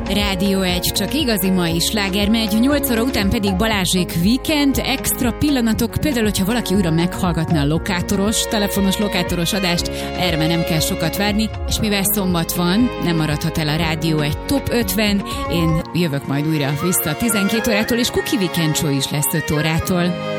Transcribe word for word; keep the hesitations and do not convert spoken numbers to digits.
Rádió egy, csak igazi mai sláger megy, nyolc óra után pedig Balázsék Weekend, extra pillanatok, például, hogyha valaki újra meghallgatná a lokátoros, telefonos lokátoros adást, erre már nem kell sokat várni, és mivel szombat van, nem maradhat el a Rádió egy top ötven, én jövök majd újra vissza tizenkét órától, és Cookie Weekend Show is lesz öt órától.